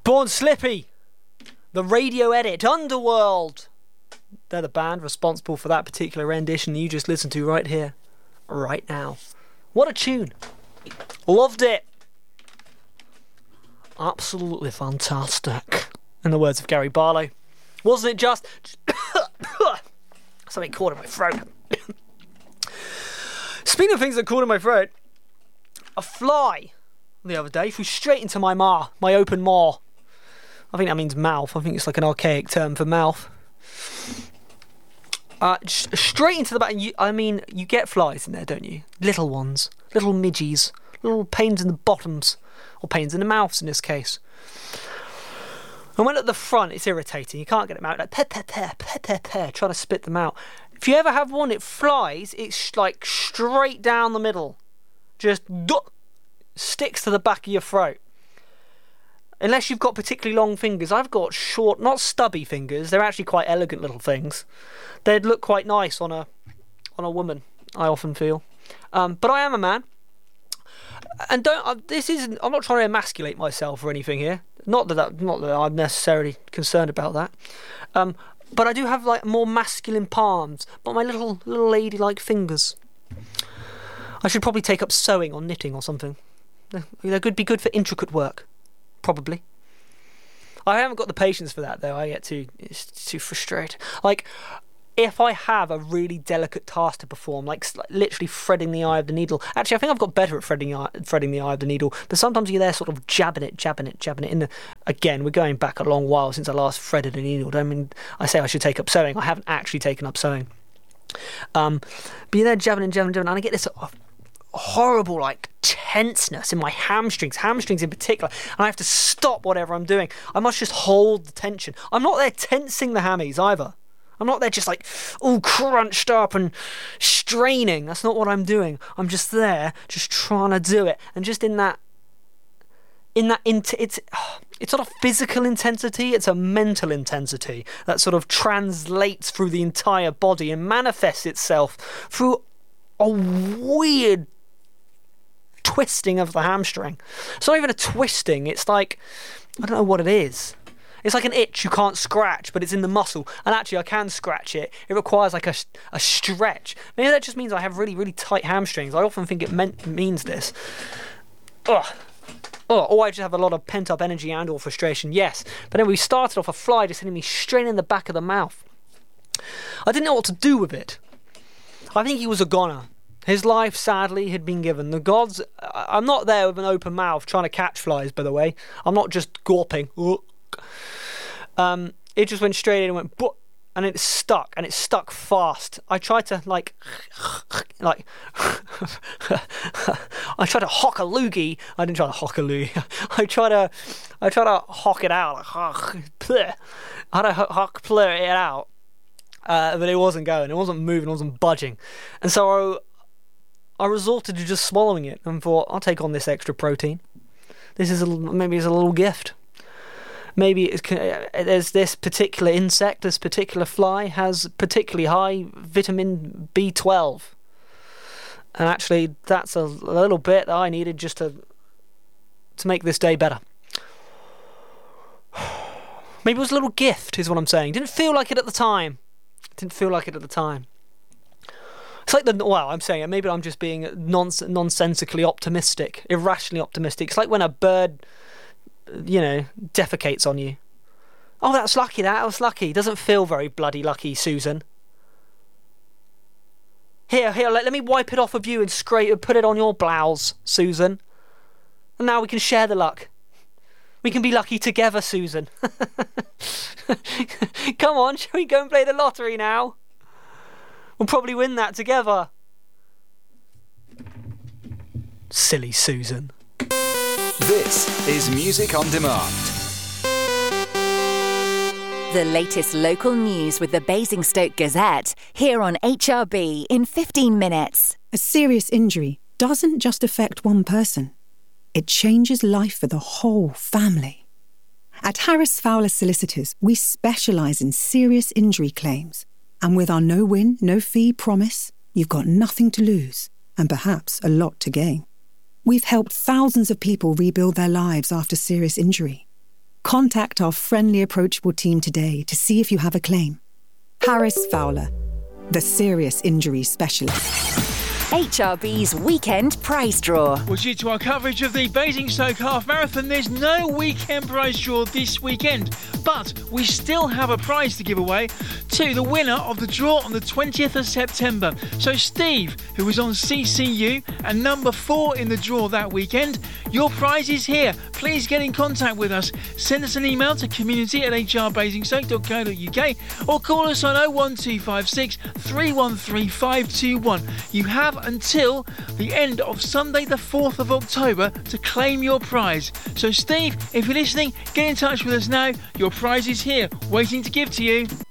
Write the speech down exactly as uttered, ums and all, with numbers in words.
Born Slippy, the radio edit, Underworld. They're the band responsible for that particular rendition you just listened to right here, right now. What a tune. Loved it. Absolutely fantastic. In the words of Gary Barlow. Wasn't it just... Something caught in my throat. Speaking of things that caught in my throat, a fly the other day flew straight into my maw, my open maw. I think that means mouth. I think it's like an archaic term for mouth. Uh, straight into the back. You, I mean, you get flies in there, don't you? Little ones, little midgies, little pains in the bottoms, or pains in the mouths in this case. And when at the front, it's irritating. You can't get them out. Like, peh, peh, peh, peh, peh, peh, trying to spit them out. If you ever have one, it flies, it's like straight down the middle. Just sticks to the back of your throat. Unless you've got particularly long fingers. I've got short, not stubby fingers. They're actually quite elegant little things. They'd look quite nice on a on a woman, I often feel. Um, but I am a man. And don't. Uh, this isn't. I'm not trying to emasculate myself or anything here. Not that, that. Not that I'm necessarily concerned about that. Um, but I do have like more masculine palms. But my little little lady-like fingers. I should probably take up sewing or knitting or something. They could be good for intricate work. Probably. I haven't got the patience for that though. I get too. It's too frustrated. Like. If I have a really delicate task to perform, like, like literally threading the eye of the needle. Actually, I think I've got better at threading the eye, threading the eye of the needle. But sometimes you're there sort of jabbing it, jabbing it, jabbing it. In the, again, we're going back a long while since I last threaded a needle. I mean, I say I should take up sewing. I haven't actually taken up sewing. Um, but you're there jabbing and jabbing and jabbing. And I get this sort of horrible, like, tenseness in my hamstrings. Hamstrings in particular. And I have to stop whatever I'm doing. I must just hold the tension. I'm not there tensing the hammies either. I'm not there just like all crunched up and straining. That's not what I'm doing. I'm just there, just trying to do it, and just in that, in that, int- it's it's not a physical intensity. It's a mental intensity that sort of translates through the entire body and manifests itself through a weird twisting of the hamstring. It's not even a twisting. It's like I don't know what it is. It's like an itch you can't scratch, but it's in the muscle. And actually, I can scratch it. It requires like a, a stretch. Maybe that just means I have really, really tight hamstrings. I often think it meant, means this. Ugh. Oh, or I just have a lot of pent-up energy and or frustration. Yes. But then we started off a fly just hitting me straight in the back of the mouth. I didn't know what to do with it. I think he was a goner. His life, sadly, had been given. The gods... I'm not there with an open mouth trying to catch flies, by the way. I'm not just gawping. Ugh. Um, it just went straight in and went, but, and it stuck, and it stuck fast. I tried to like, like, I tried to hock a loogie. I didn't try to hock a loogie. I tried to, I tried to hock it out. Like, I had to hock plur it out, uh, but it wasn't going. It wasn't moving. It wasn't budging, and so I, I resorted to just swallowing it and thought, I'll take on this extra protein. This is a, maybe it's a little gift. Maybe it's, there's this particular insect, this particular fly has particularly high vitamin B twelve. And actually, that's a little bit that I needed just to to make this day better. Maybe it was a little gift, is what I'm saying. Didn't feel like it at the time. Didn't feel like it at the time. It's like the, well, I'm saying it, maybe I'm just being nons- nonsensically optimistic, irrationally optimistic. It's like when a bird... you know, defecates on you. Oh, that's lucky, that. That was lucky. Doesn't feel very bloody lucky, Susan. Here, here, let, let me wipe it off of you and scrape and put it on your blouse, Susan. And now we can share the luck. We can be lucky together, Susan. Come on, shall we go and play the lottery now? We'll probably win that together. Silly Susan. This is Music on Demand. The latest local news with the Basingstoke Gazette, here on H R B in fifteen minutes. A serious injury doesn't just affect one person. It changes life for the whole family. At Harris Fowler Solicitors, we specialise in serious injury claims. And with our no-win, no-fee promise, you've got nothing to lose and perhaps a lot to gain. We've helped thousands of people rebuild their lives after serious injury. Contact our friendly, approachable team today to see if you have a claim. Harris Fowler, the serious injury specialist. H R B's Weekend Prize Draw. Well, due to our coverage of the Basingstoke Half Marathon, there's no weekend prize draw this weekend. But we still have a prize to give away to the winner of the draw on the twentieth of September. So Steve, who was on C C U and number four in the draw that weekend, your prize is here. Please get in contact with us. Send us an email to community at h r basingstoke dot co dot u k or call us on oh one two five six, three one three, five two one. You have until the end of Sunday the fourth of October to claim your prize. So Steve, if you're listening, get in touch with us now. Your prize is here, waiting to give to you.